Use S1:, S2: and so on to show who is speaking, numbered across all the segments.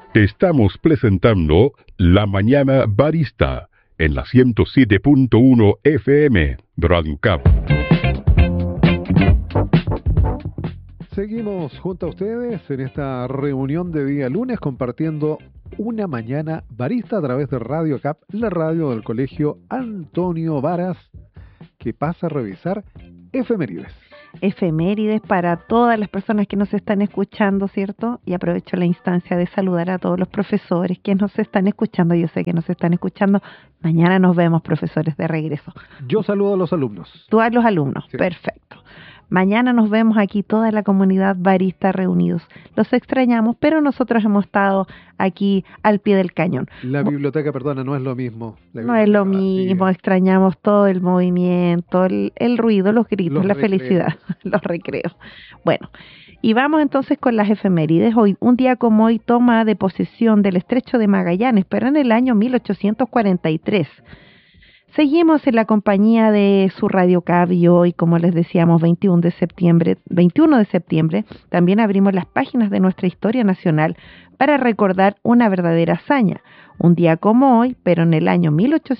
S1: Te estamos presentando La Mañana Barista en la 107.1 FM Radio Cap.
S2: Seguimos junto a ustedes en esta reunión de día lunes compartiendo una mañana barista a través de Radio Cap, la radio del Colegio Antonio Varas, que pasa a revisar efemérides.
S3: Efemérides para todas las personas que nos están escuchando, ¿cierto? Y aprovecho la instancia de saludar a todos los profesores que nos están escuchando. Yo sé que nos están escuchando. Mañana nos vemos, profesores, de regreso.
S2: Yo saludo a los alumnos.
S3: Tú a los alumnos, sí. Perfecto. Mañana nos vemos aquí toda la comunidad barista reunidos. Los extrañamos, pero nosotros hemos estado aquí al pie del cañón.
S2: La biblioteca, perdona, no es lo mismo.
S3: No es lo mismo, extrañamos todo el movimiento, el ruido, los gritos, la felicidad, los recreos. Bueno, y vamos entonces con las efemérides. Hoy, un día como hoy, toma de posesión del Estrecho de Magallanes, pero en el año 1843. Seguimos en la compañía de su Radio Cap y hoy, como les decíamos, 21 de septiembre, también abrimos las páginas de nuestra historia nacional para recordar una verdadera hazaña. Un día como hoy, pero en el año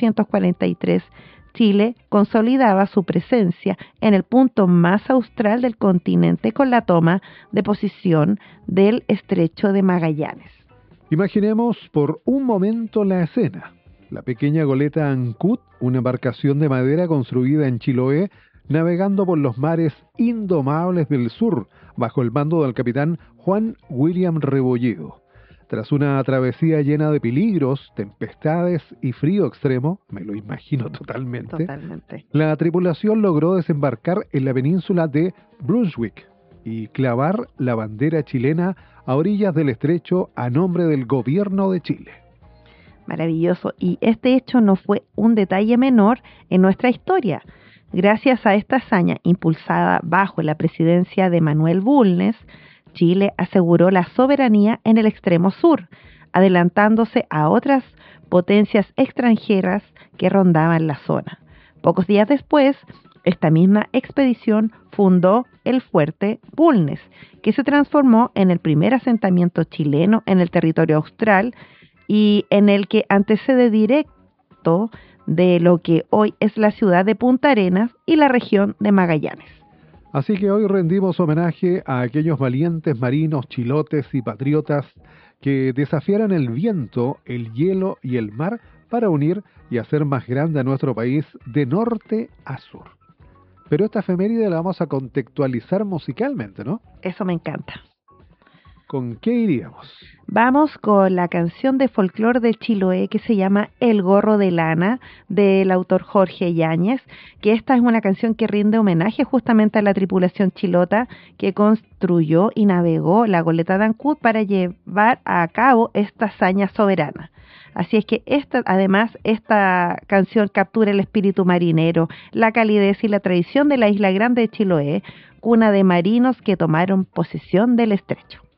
S3: 1843, Chile consolidaba su presencia en el punto más austral del continente con la toma de posición del Estrecho de Magallanes.
S2: Imaginemos por un momento la escena. La pequeña goleta Ancud, una embarcación de madera construida en Chiloé, navegando por los mares indomables del sur, bajo el mando del capitán Juan William Rebolledo. Tras una travesía llena de peligros, tempestades y frío extremo, me lo imagino totalmente, la tripulación logró desembarcar en la península de Brunswick y clavar la bandera chilena a orillas del estrecho a nombre del gobierno de Chile.
S3: Maravilloso. Y este hecho no fue un detalle menor en nuestra historia. Gracias a esta hazaña, impulsada bajo la presidencia de Manuel Bulnes, Chile aseguró la soberanía en el extremo sur, adelantándose a otras potencias extranjeras que rondaban la zona. Pocos días después, esta misma expedición fundó el Fuerte Bulnes, que se transformó en el primer asentamiento chileno en el territorio austral, y en el que antecede directo de lo que hoy es la ciudad de Punta Arenas y la región de Magallanes.
S2: Así que hoy rendimos homenaje a aquellos valientes marinos, chilotes y patriotas que desafiaron el viento, el hielo y el mar para unir y hacer más grande a nuestro país de norte a sur. Pero esta efeméride la vamos a contextualizar musicalmente, ¿no?
S3: Eso me encanta.
S2: ¿Con qué iríamos?
S3: Vamos con la canción de folclore de Chiloé que se llama El Gorro de Lana, del autor Jorge Yáñez, que esta es una canción que rinde homenaje justamente a la tripulación chilota que construyó y navegó la goleta de Ancud para llevar a cabo esta hazaña soberana. Así es que esta canción captura el espíritu marinero, la calidez y la tradición de la isla grande de Chiloé, cuna de marinos que tomaron posesión del estrecho.